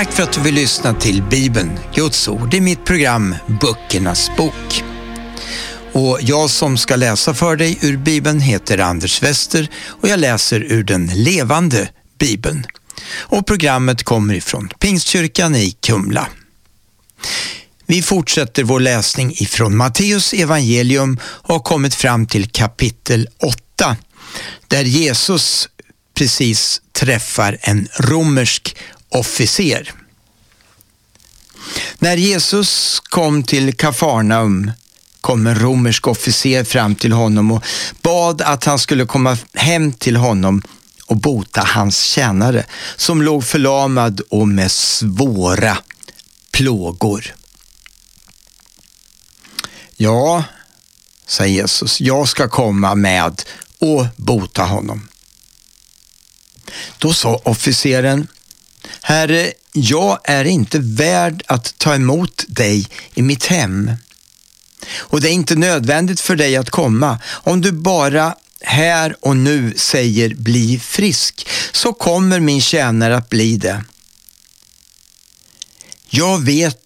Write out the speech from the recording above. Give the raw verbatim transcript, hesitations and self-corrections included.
Tack för att du vill lyssna till Bibeln, Guds ord, i mitt program Böckernas bok. Och jag som ska läsa för dig ur Bibeln heter Anders Wester och jag läser ur den levande Bibeln. Och programmet kommer ifrån Pingstkyrkan i Kumla. Vi fortsätter vår läsning ifrån Matteus evangelium och har kommit fram till kapitel åtta, där Jesus precis träffar en romersk officer. När Jesus kom till Kafarnaum kom en romersk officer fram till honom och bad att han skulle komma hem till honom och bota hans tjänare som låg förlamad och med svåra plågor. Ja, sa Jesus, jag ska komma med och bota honom. Då sa officeren: Herre, jag är inte värd att ta emot dig i mitt hem. Och det är inte nödvändigt för dig att komma. Om du bara här och nu säger bli frisk, så kommer min tjänare att bli det. Jag vet